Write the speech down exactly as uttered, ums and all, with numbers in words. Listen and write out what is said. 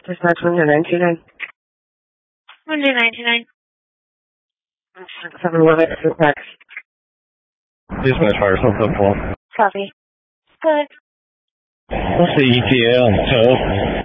Dispatch one nine two nine. one nine two nine. seven one eight six. Dispatch fire seven four. Copy. Good. What's the E T A on the tow?